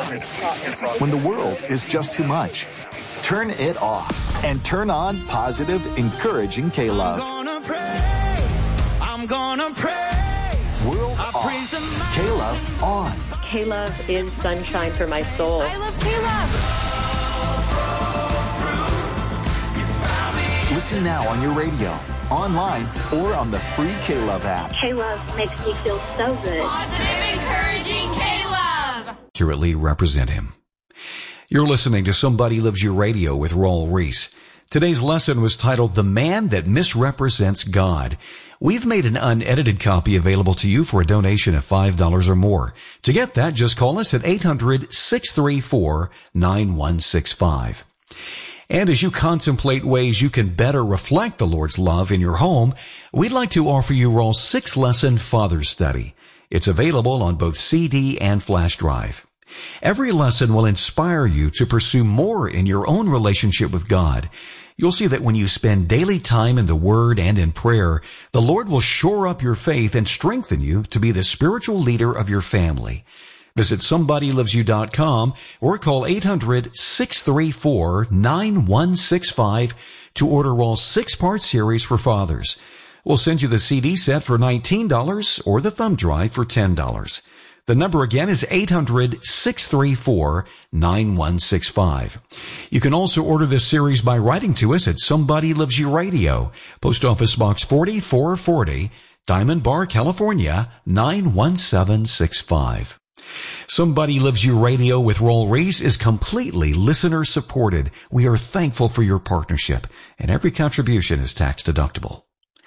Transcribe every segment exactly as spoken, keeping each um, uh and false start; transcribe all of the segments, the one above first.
When the world is just too much, turn it off and turn on positive, encouraging K-Love. I'm gonna praise, I'm gonna praise. World I off, K-Love on. K-Love is sunshine for my soul. I love K-Love. Listen now on your radio, online, or on the free K-Love app. K-Love makes me feel so good. Positive, encouraging K-Love. Accurately represent him. You're listening to Somebody Loves You Radio with Raul Ries. Today's lesson was titled The Man That Misrepresents God. We've made an unedited copy available to you for a donation of five dollars or more. To get that, just call us at eight hundred, six three four, nine one six five. And as you contemplate ways you can better reflect the Lord's love in your home, we'd like to offer you Raul's six-lesson Father's Study. It's available on both C D and flash drive. Every lesson will inspire you to pursue more in your own relationship with God. You'll see that when you spend daily time in the Word and in prayer, the Lord will shore up your faith and strengthen you to be the spiritual leader of your family. Visit somebody loves you dot com or call eight hundred, six three four, nine one six five to order Raul's six-part series for fathers. We'll send you the C D set for nineteen dollars or the thumb drive for ten dollars. The number again is eight hundred, six three four, nine one six five. You can also order this series by writing to us at Somebody Loves You Radio, Post Office Box forty-four forty, Diamond Bar, California, nine one seven six five. Somebody Loves You Radio with Raul Ries is completely listener supported. We are thankful for your partnership, and every contribution is tax deductible.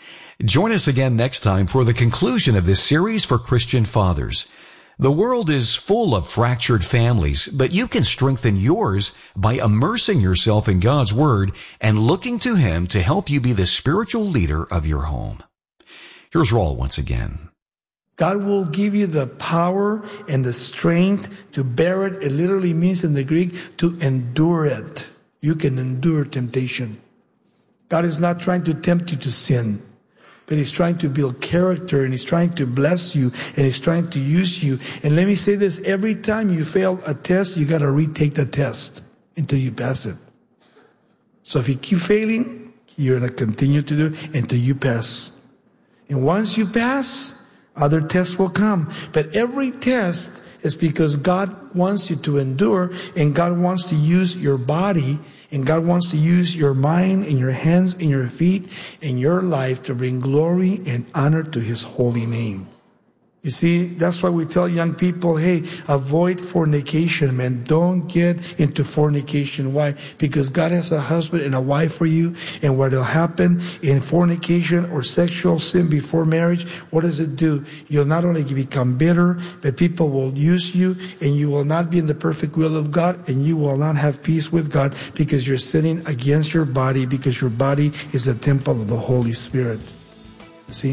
Join us again next time for the conclusion of this series for Christian fathers. The world is full of fractured families, but you can strengthen yours by immersing yourself in God's Word and looking to Him to help you be the spiritual leader of your home. Here's Raul once again. God will give you the power and the strength to bear it. It literally means in the Greek to endure it. You can endure temptation. God is not trying to tempt you to sin, but He's trying to build character, and He's trying to bless you, and He's trying to use you. And let me say this, every time you fail a test, you got to retake the test until you pass it. So if you keep failing, you're going to continue to do it until you pass. And once you pass, other tests will come. But every test is because God wants you to endure, and God wants to use your body, and God wants to use your mind and your hands and your feet and your life to bring glory and honor to His holy name. You see, that's why we tell young people, hey, avoid fornication, man. Don't get into fornication. Why? Because God has a husband and a wife for you. And what will happen in fornication or sexual sin before marriage, what does it do? You'll not only become bitter, but people will use you, and you will not be in the perfect will of God, and you will not have peace with God because you're sinning against your body, because your body is a temple of the Holy Spirit. See?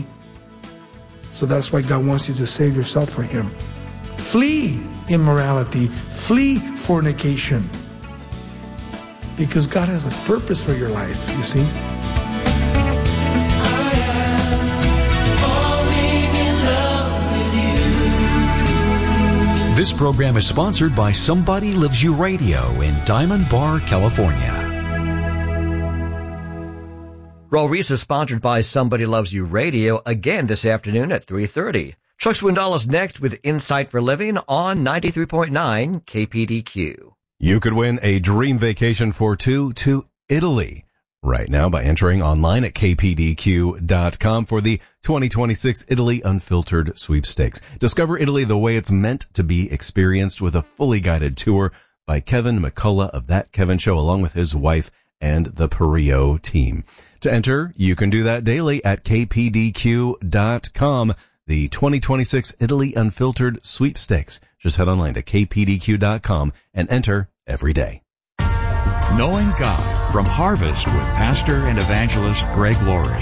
So that's why God wants you to save yourself for Him. Flee immorality. Flee fornication. Because God has a purpose for your life, you see. I am falling in love with you. This program is sponsored by Somebody Loves You Radio in Diamond Bar, California. Raul Ries is sponsored by Somebody Loves You Radio again this afternoon at three thirty. Chuck Swindoll is next with Insight for Living on ninety-three point nine K P D Q. You could win a dream vacation for two to Italy right now by entering online at K P D Q dot com for the twenty twenty-six Italy Unfiltered Sweepstakes. Discover Italy the way it's meant to be experienced with a fully guided tour by Kevin McCullough of That Kevin Show, along with his wife and the Perio team. To enter, you can do that daily at K P D Q dot com. The twenty twenty-six Italy Unfiltered Sweepstakes. Just head online to K P D Q dot com and enter every day. Knowing God from Harvest with Pastor and Evangelist Greg Laurie.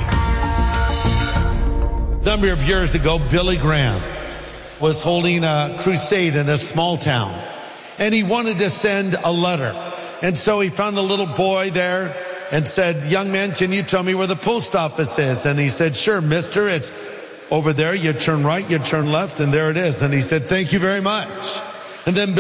A number of years ago, Billy Graham was holding a crusade in a small town, and he wanted to send a letter. And so he found a little boy there and said, young man, can you tell me where the post office is? And he said, sure, mister, it's over there. You turn right, you turn left, and there it is. And he said, thank you very much. And then